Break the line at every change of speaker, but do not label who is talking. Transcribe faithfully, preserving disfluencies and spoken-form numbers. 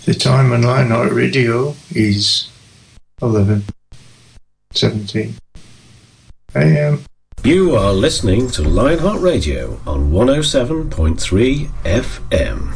The time on Lionheart Radio is eleven seventeen a m.
You are listening to Lionheart Radio on one oh seven point three F M.